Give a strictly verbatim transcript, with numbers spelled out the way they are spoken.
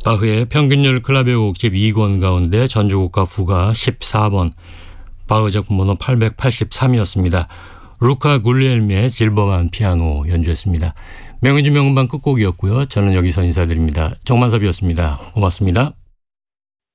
바흐의 평균율 클라베오 곡집 이 권 가운데 전주국가 부가 십사 번, 바흐 작품 번호 팔백팔십삼이었습니다. 루카 굴리엘미의 질버만 피아노 연주했습니다. 명은지 명음반 끝곡이었고요. 저는 여기서 인사드립니다. 정만섭이었습니다. 고맙습니다.